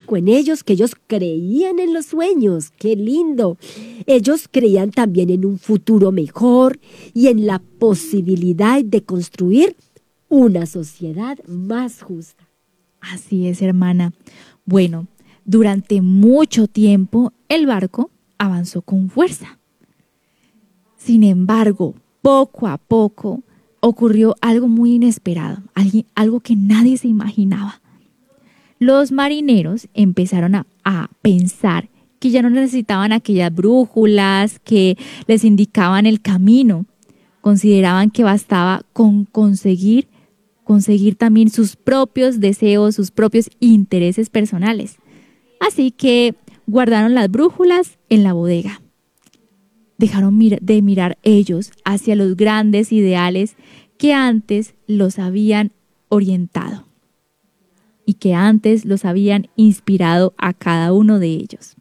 mágico en ellos, que ellos creían en los sueños. ¡Qué lindo! Ellos creían también en un futuro mejor y en la posibilidad de construir una sociedad más justa. Así es, hermana. Bueno, durante mucho tiempo el barco avanzó con fuerza. Sin embargo, poco a poco ocurrió algo muy inesperado, algo que nadie se imaginaba. Los marineros empezaron a pensar que ya no necesitaban aquellas brújulas que les indicaban el camino. Consideraban que bastaba con conseguir también sus propios deseos, sus propios intereses personales. Así que guardaron las brújulas en la bodega. Dejaron de mirar ellos hacia los grandes ideales que antes los habían orientado y que antes los habían inspirado a cada uno de ellos.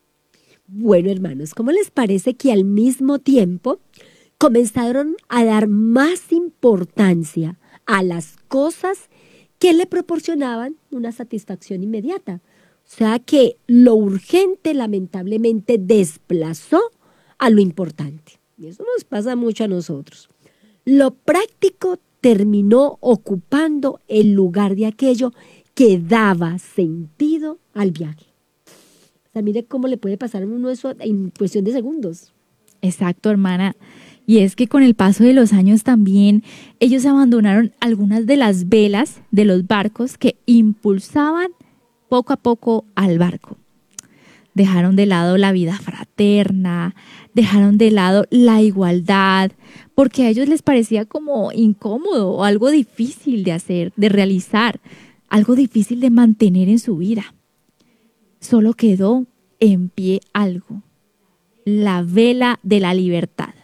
Bueno, hermanos, ¿cómo les parece que al mismo tiempo comenzaron a dar más importancia a las cosas que le proporcionaban una satisfacción inmediata? O sea que lo urgente lamentablemente desplazó a lo importante. Y eso nos pasa mucho a nosotros. Lo práctico terminó ocupando el lugar de aquello que daba sentido al viaje. O sea, mire cómo le puede pasar a uno eso en cuestión de segundos. Exacto, hermana. Y es que con el paso de los años también ellos abandonaron algunas de las velas de los barcos que impulsaban poco a poco al barco. Dejaron de lado la vida fraterna, dejaron de lado la igualdad, porque a ellos les parecía como incómodo o algo difícil de hacer, de realizar, algo difícil de mantener en su vida. Solo quedó en pie algo, la vela de la libertad.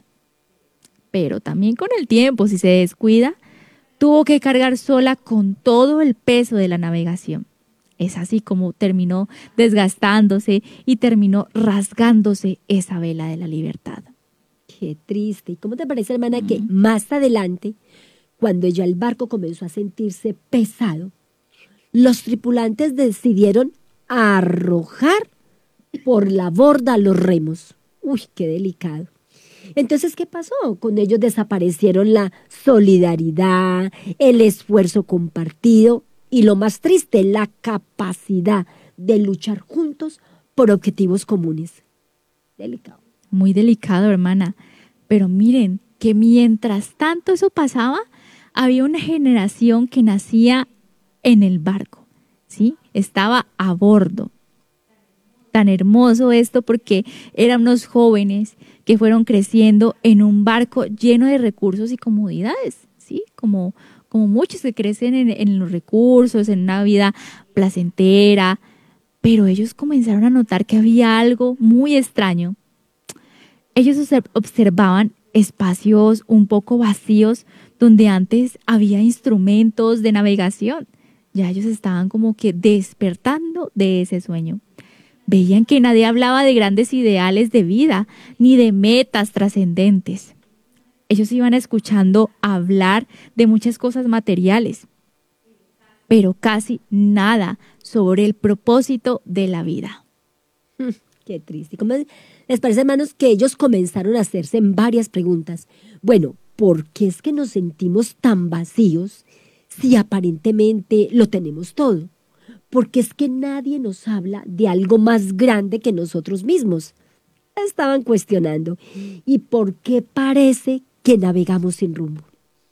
Pero también con el tiempo, si se descuida, tuvo que cargar sola con todo el peso de la navegación. Es así como terminó desgastándose y terminó rasgándose esa vela de la libertad. Qué triste. ¿Y cómo te parece, hermana, que más adelante, cuando ya el barco comenzó a sentirse pesado, los tripulantes decidieron arrojar por la borda los remos? Uy, qué delicado. Entonces, ¿qué pasó? Con ellos desaparecieron la solidaridad, el esfuerzo compartido y lo más triste, la capacidad de luchar juntos por objetivos comunes. Delicado. Muy delicado, hermana. Pero miren que mientras tanto eso pasaba, había una generación que nacía en el barco, ¿sí? Estaba a bordo. Tan hermoso esto porque eran unos jóvenes que fueron creciendo en un barco lleno de recursos y comodidades, ¿sí? Como muchos que crecen en los recursos, en una vida placentera, pero ellos comenzaron a notar que había algo muy extraño. Ellos observaban espacios un poco vacíos donde antes había instrumentos de navegación. Ya ellos estaban como que despertando de ese sueño. Veían que nadie hablaba de grandes ideales de vida, ni de metas trascendentes. Ellos iban escuchando hablar de muchas cosas materiales, pero casi nada sobre el propósito de la vida. Qué triste. ¿Cómo les parece, hermanos, que ellos comenzaron a hacerse varias preguntas? Bueno, ¿por qué es que nos sentimos tan vacíos si aparentemente lo tenemos todo? Porque es que nadie nos habla de algo más grande que nosotros mismos. Estaban cuestionando. ¿Y por qué parece que navegamos sin rumbo?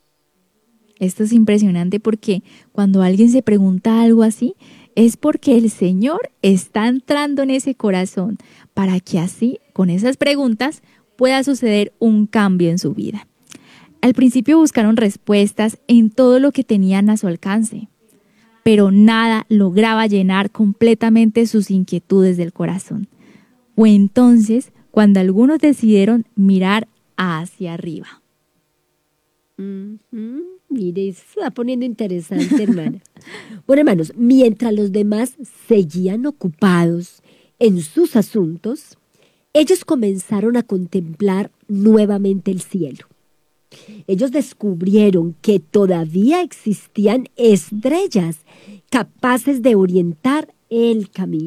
Esto es impresionante porque cuando alguien se pregunta algo así, es porque el Señor está entrando en ese corazón para que así, con esas preguntas, pueda suceder un cambio en su vida. Al principio buscaron respuestas en todo lo que tenían a su alcance, pero nada lograba llenar completamente sus inquietudes del corazón. Fue entonces cuando algunos decidieron mirar hacia arriba. Mire, se va poniendo interesante, hermana. Bueno, hermanos, mientras los demás seguían ocupados en sus asuntos, ellos comenzaron a contemplar nuevamente el cielo. Ellos descubrieron que todavía existían estrellas capaces de orientar el camino.